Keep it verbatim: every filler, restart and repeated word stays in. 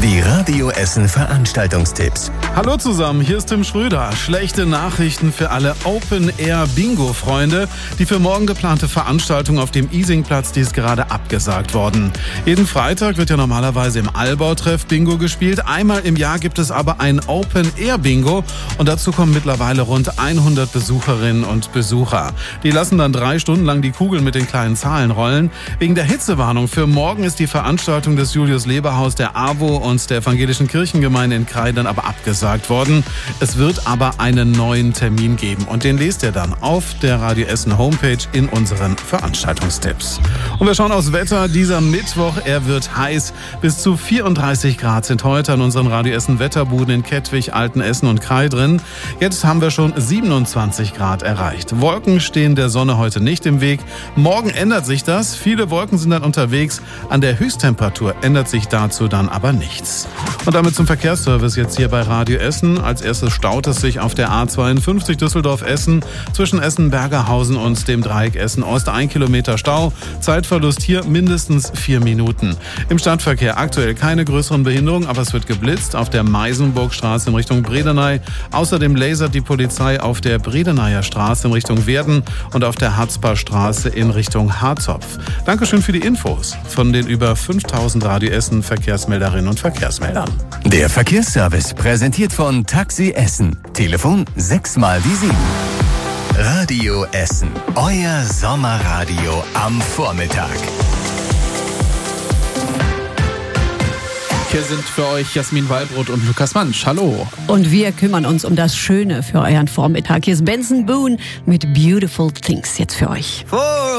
Die Radio Essen Veranstaltungstipps. Hallo zusammen, hier ist Tim Schröder. Schlechte Nachrichten für alle Open-Air-Bingo-Freunde. Die für morgen geplante Veranstaltung auf dem Isingplatz, die ist gerade abgesagt worden. Jeden Freitag wird ja normalerweise im Allbautreff Bingo gespielt. Einmal im Jahr gibt es aber ein Open-Air-Bingo und dazu kommen mittlerweile rund hundert Besucherinnen und Besucher. Die lassen dann drei Stunden lang die Kugeln mit den kleinen Zahlen rollen. Wegen der Hitzewarnung für morgen ist die Veranstaltung des Julius-Leber-Haus der AWO und der Evangelischen Kirchengemeinde in Krai dann aber abgesagt worden. Es wird aber einen neuen Termin geben und den lest ihr dann auf der Radio Essen Homepage in unseren Veranstaltungstipps. Und wir schauen aufs Wetter. Dieser Mittwoch, er wird heiß. Bis zu vierunddreißig Grad sind heute an unseren Radio Essen Wetterbuden in Kettwig, Altenessen und Krai drin. Jetzt haben wir schon siebenundzwanzig Grad erreicht. Wolken stehen der Sonne heute nicht im Weg. Morgen ändert sich das. Viele Wolken sind dann unterwegs. An der Höchsttemperatur ändert sich dazu dann aber nichts. Und damit zum Verkehrsservice jetzt hier bei Radio Essen. Als erstes staut es sich auf der A zweiundfünfzig Düsseldorf-Essen zwischen Essen-Bergerhausen und dem Dreieck Essen-Ost. Ein Kilometer Stau. Zeitverlust hier mindestens vier Minuten. Im Stadtverkehr aktuell keine größeren Behinderungen, aber es wird geblitzt auf der Meisenburgstraße in Richtung Bredeney. Außerdem lasert die Polizei auf der Bredeneyer Straße in Richtung Werden und auf der Harzparstraße in Richtung Harzopf. Dankeschön für die Infos von den über fünftausend Radio Essen Verkehrsmelderinnen und Verkehrsmeldern. Der Verkehrsservice präsentiert von Taxi Essen. Telefon sechs mal die sieben. Radio Essen. Euer Sommerradio am Vormittag. Hier sind für euch Jasmin Wallbrot und Lukas Mansch. Hallo. Und wir kümmern uns um das Schöne für euren Vormittag. Hier ist Benson Boone mit Beautiful Things jetzt für euch. For